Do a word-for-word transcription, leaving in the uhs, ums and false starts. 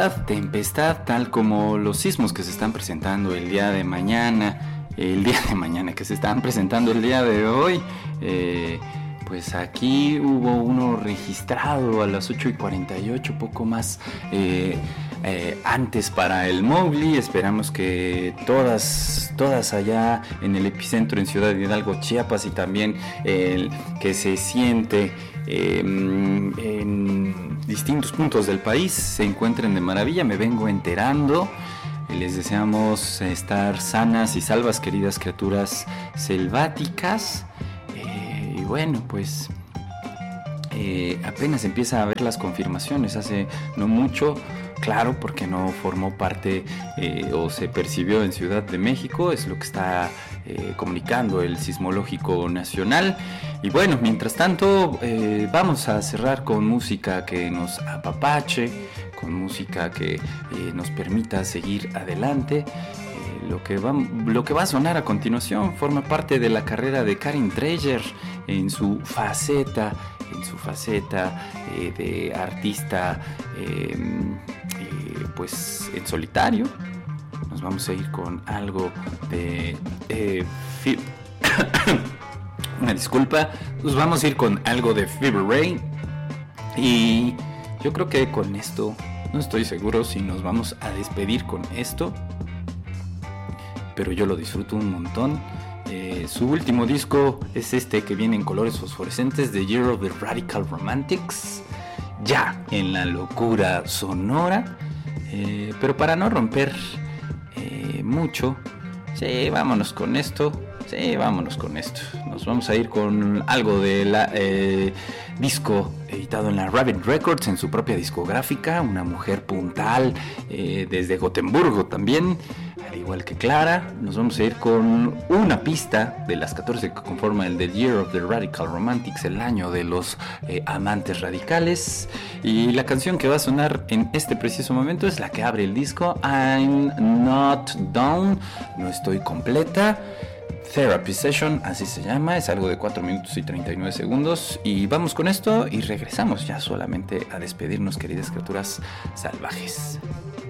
Tempestad, tal como los sismos que se están presentando el día de mañana, el día de mañana que se están presentando el día de hoy, eh, pues aquí hubo uno registrado a las ocho y cuarenta y ocho, poco más eh, eh, antes para el Mowgli. Esperamos que todas, todas allá en el epicentro en Ciudad Hidalgo, Chiapas, y también el que se siente eh, en distintos puntos del país se encuentren de maravilla. Me vengo enterando. Les deseamos estar sanas y salvas, queridas criaturas selváticas. Eh, y bueno, pues eh, apenas empieza a ver las confirmaciones. Hace no mucho, claro, porque no formó parte eh, o se percibió en Ciudad de México. Es lo que está eh, comunicando el Sismológico Nacional. Y bueno, mientras tanto, eh, vamos a cerrar con música que nos apapache, con música que eh, nos permita seguir adelante. Eh, lo, que va, lo que va a sonar a continuación forma parte de la carrera de Karin Dreijer en su faceta, en su faceta eh, de artista, eh, eh, pues en solitario. Nos vamos a ir con algo de... Eh, fi- Una disculpa, nos vamos a ir con algo de Fever Ray. Y yo creo que con esto, no estoy seguro si nos vamos a despedir con esto, pero yo lo disfruto un montón. Eh, su último disco es este que viene en colores fosforescentes, The Year of the Radical Romantics, ya en la locura sonora. Eh, pero para no romper eh, mucho, sí, vámonos con esto. Sí, vámonos con esto. Nos vamos a ir con algo de la eh, disco editado en la Rabbit Records, en su propia discográfica. Una mujer puntal eh, desde Gotemburgo también, al igual que Clara. Nos vamos a ir con una pista de las catorce que conforman el The Year of the Radical Romantics, el año de los eh, amantes radicales. Y la canción que va a sonar en este preciso momento es la que abre el disco, I'm Not Done, no estoy completa. Therapy Session, así se llama, es algo de cuatro minutos y treinta y nueve segundos. Y vamos con esto y regresamos ya solamente a despedirnos, queridas criaturas salvajes.